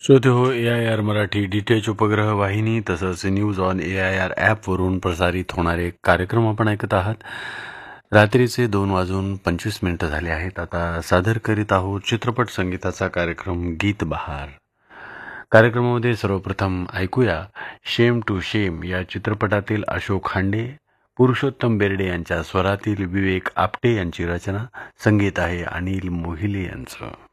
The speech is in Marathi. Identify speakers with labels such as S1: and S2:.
S1: श्रोते हो, AIR मराठी DTH उपग्रह वाहिनी तसंच न्यूज ऑन AIR ॲपवरून प्रसारित होणारे कार्यक्रम आपण ऐकत आहात. रात्रीचे 2:25 झाले आहेत. आता सादर करीत आहोत चित्रपट संगीताचा कार्यक्रम गीत बहार. कार्यक्रमामध्ये सर्वप्रथम ऐकूया शेम टू शेम या चित्रपटातील अशोक खांडे, पुरुषोत्तम बेर्डे यांच्या स्वरातील विवेक आपटे यांची रचना. संगीत आहे अनिल मोहिले यांचं.